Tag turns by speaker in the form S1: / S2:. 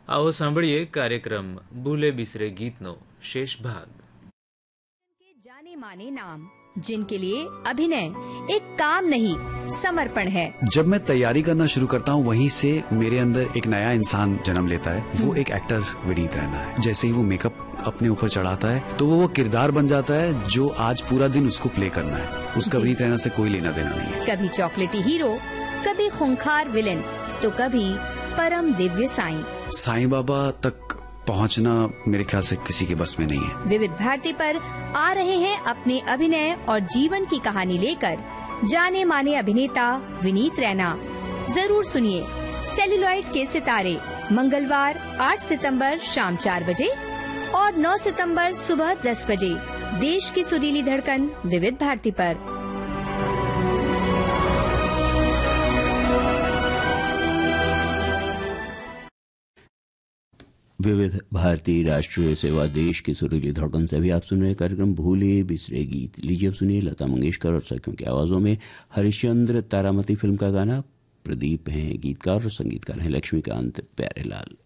S1: આવો સાંભળીએ કાર્યક્રમ ભૂલે બિસરે ગીતનો शेष भाग।
S2: के जाने माने नाम जिनके लिए अभिनय एक काम नहीं समर्पण है।
S3: जब मैं तैयारी करना शुरू करता हूँ वहीं से मेरे अंदर एक नया इंसान जन्म लेता है। वो एक एक्टर विनीत रैना है। जैसे ही वो मेकअप अपने ऊपर चढ़ाता है तो वो किरदार बन जाता है जो आज पूरा दिन उसको प्ले करना है। उसका विनीत रैना से कोई लेना देना नहीं है।
S2: कभी चॉकलेटी हीरो, कभी खूंखार विलेन, तो कभी परम दिव्य साईं।
S3: साईं बाबा तक पहुंचना मेरे ख्याल से किसी के बस में नहीं है।
S2: विविध भारती पर आ रहे हैं अपने अभिनय और जीवन की कहानी लेकर जाने माने अभिनेता विनीत रैना। जरूर सुनिए सेल्यूलॉइड के सितारे, मंगलवार 8 सितंबर शाम 4 बजे और 9 सितंबर सुबह 10 बजे देश की सुरीली धड़कन विविध भारती पर।
S4: विविध भारतीय राष्ट्रीय सेवा देश की सुरीली धड़कन से भी आप सुन रहे कार्यक्रम भूले बिसरे गीत। लीजिए अब सुनिए लता मंगेशकर और सखियों की आवाजों में हरिश्चंद्र तारामती फिल्म का गाना। प्रदीप हैं गीतकार और संगीतकार हैं लक्ष्मीकांत प्यारेलाल।